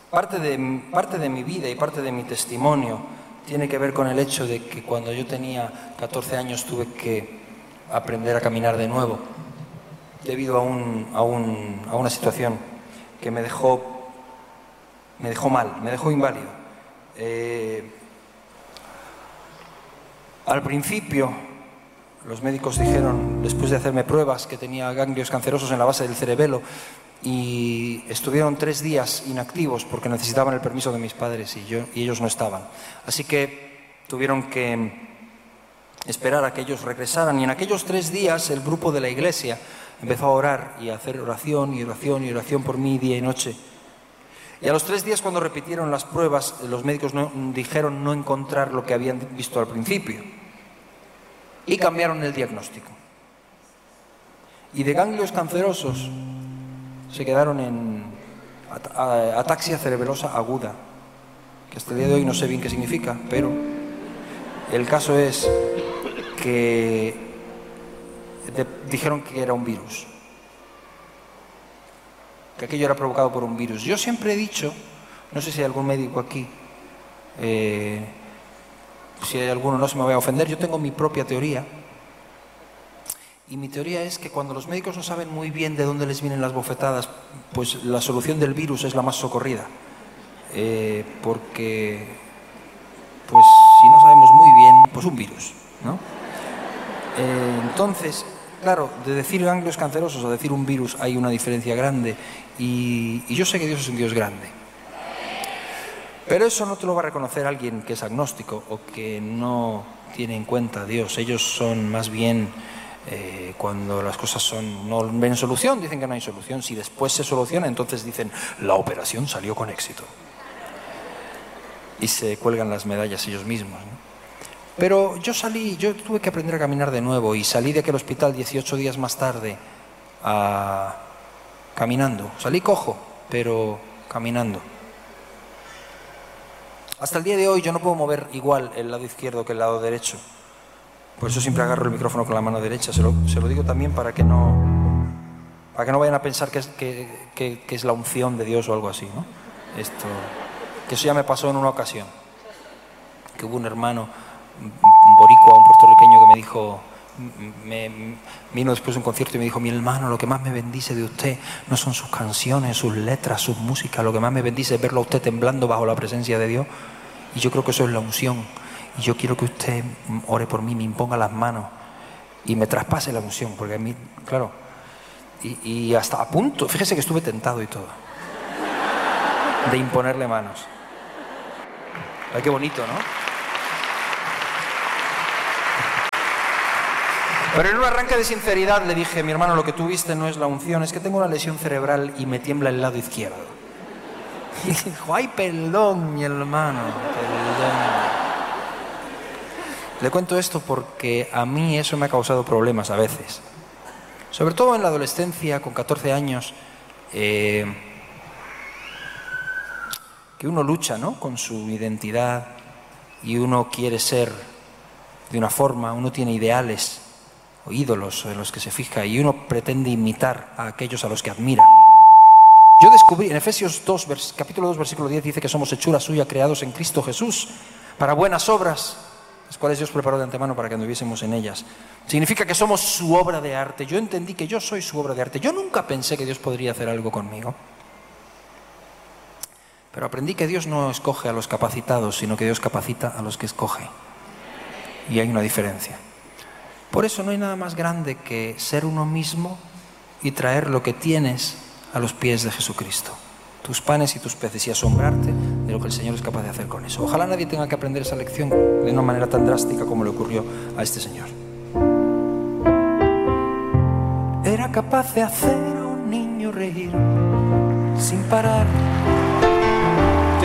parte de mi vida y parte de mi testimonio tiene que ver con el hecho de que cuando yo tenía 14 años tuve que aprender a caminar de nuevo debido a una situación que me dejó mal, me dejó inválido. Al principio, los médicos dijeron, después de hacerme pruebas, que tenía ganglios cancerosos en la base del cerebelo, y estuvieron 3 días inactivos porque necesitaban el permiso de mis padres y ellos no estaban. Así que tuvieron que esperar a que ellos regresaran, y en aquellos 3 días el grupo de la iglesia empezó a orar y a hacer oración y oración y oración por mí día y noche. Y a los 3 días, cuando repitieron las pruebas, los médicos dijeron no encontrar lo que habían visto al principio y cambiaron el diagnóstico. Y de ganglios cancerosos se quedaron en ataxia cerebelosa aguda, que hasta el día de hoy no sé bien qué significa, pero el caso es que dijeron que era un virus, que aquello era provocado por un virus. Yo siempre he dicho, no sé si hay algún médico aquí, si hay alguno no se me vaya a ofender, yo tengo mi propia teoría. Y mi teoría es que cuando los médicos no saben muy bien de dónde les vienen las bofetadas, pues la solución del virus es la más socorrida. Porque, pues si no sabemos muy bien, pues un virus, ¿no? Entonces, claro, de decir ganglios cancerosos a decir un virus hay una diferencia grande. Y yo sé que Dios es un Dios grande. Pero eso no te lo va a reconocer alguien que es agnóstico o que no tiene en cuenta a Dios. Ellos son más bien... cuando las cosas no ven solución, dicen que no hay solución. Si después se soluciona, entonces dicen la operación salió con éxito y se cuelgan las medallas ellos mismos, ¿no? Pero yo tuve que aprender a caminar de nuevo y salí de aquel hospital 18 días más tarde caminando. Salí cojo, pero caminando. Hasta el día de hoy yo no puedo mover igual el lado izquierdo que el lado derecho. Por eso siempre agarro el micrófono con la mano derecha. Se lo digo también para que no vayan a pensar que es la unción de Dios o algo así, ¿no? Que eso ya me pasó en una ocasión. Que hubo un hermano, un boricua, un puertorriqueño que me dijo, vino después de un concierto y me dijo: mi hermano, lo que más me bendice de usted no son sus canciones, sus letras, sus músicas, lo que más me bendice es verlo a usted temblando bajo la presencia de Dios. Y yo creo que eso es la unción. Y yo quiero que usted ore por mí, me imponga las manos y me traspase la unción, porque a mí, claro, y hasta a punto, fíjese que estuve tentado y todo, de imponerle manos. Ay, qué bonito, ¿no? Pero en un arranque de sinceridad le dije: mi hermano, lo que tú viste no es la unción, es que tengo una lesión cerebral y me tiembla el lado izquierdo. Y dijo: ay, perdón, mi hermano, perdón. Le cuento esto porque a mí eso me ha causado problemas a veces. Sobre todo en la adolescencia, con 14 años, que uno lucha, ¿no?, con su identidad y uno quiere ser de una forma, uno tiene ideales o ídolos en los que se fija y uno pretende imitar a aquellos a los que admira. Yo descubrí, en Efesios 2, capítulo 2, versículo 10, dice que somos hechura suya, creados en Cristo Jesús, para buenas obras, las cuales Dios preparó de antemano para que anduviésemos en ellas. Significa que somos su obra de arte. Yo entendí que yo soy su obra de arte. Yo nunca pensé que Dios podría hacer algo conmigo. Pero aprendí que Dios no escoge a los capacitados, sino que Dios capacita a los que escoge. Y hay una diferencia. Por eso no hay nada más grande que ser uno mismo y traer lo que tienes a los pies de Jesucristo. Tus panes y tus peces, y asombrarte de lo que el Señor es capaz de hacer con eso. Ojalá nadie tenga que aprender esa lección de una manera tan drástica como le ocurrió a este señor. Era capaz de hacer a un niño reír sin parar.